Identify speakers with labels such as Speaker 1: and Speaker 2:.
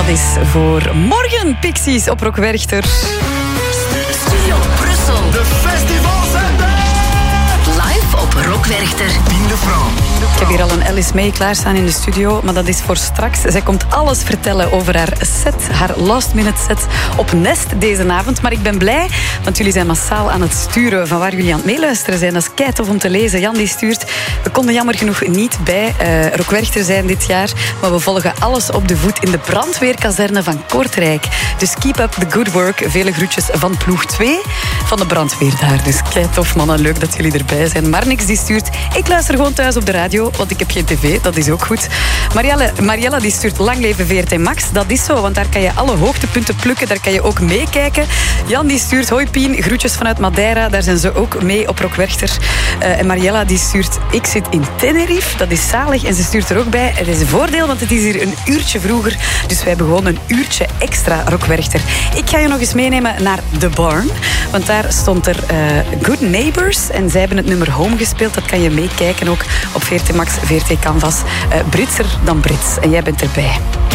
Speaker 1: dat is voor morgen, Pixies op Rock Werchter.
Speaker 2: Studio Brussel.
Speaker 3: De festivalzender.
Speaker 2: Live op Rock Werchter.
Speaker 3: 10 de francs.
Speaker 1: Ik heb hier al een Alice May klaarstaan in de studio, maar dat is voor straks. Zij komt alles vertellen over haar set, haar last-minute set op Nest deze avond. Maar ik ben blij, want jullie zijn massaal aan het sturen van waar jullie aan het meeluisteren zijn. Dat is keitof om te lezen. Jan die stuurt, we konden jammer genoeg niet bij Rock Werchter zijn dit jaar, maar we volgen alles op de voet in de brandweerkazerne van Kortrijk. Dus keep up the good work. Vele groetjes van ploeg 2 van de brandweer daar. Dus keitof, mannen, leuk dat jullie erbij zijn. Maar niks die stuurt, ik luister gewoon thuis op de radio, want ik heb geen tv, dat is ook goed. Mariella die stuurt lang leven VRT Max. Dat is zo, want daar kan je alle hoogtepunten plukken, daar kan je ook meekijken. Jan die stuurt, hoi Pien, groetjes vanuit Madeira, daar zijn ze ook mee op Rock Werchter. En Mariella die stuurt, ik zit in Tenerife, dat is zalig. En ze stuurt er ook bij, er is een voordeel, want het is hier een uurtje vroeger, dus wij hebben gewoon een uurtje extra Rock Werchter. Ik ga je nog eens meenemen naar The Barn, want daar stond er Good Neighbors en zij hebben het nummer Home gespeeld. Dat kan je meekijken ook op VRT Max, VRT Canvas. Britser dan Brits. En jij bent erbij.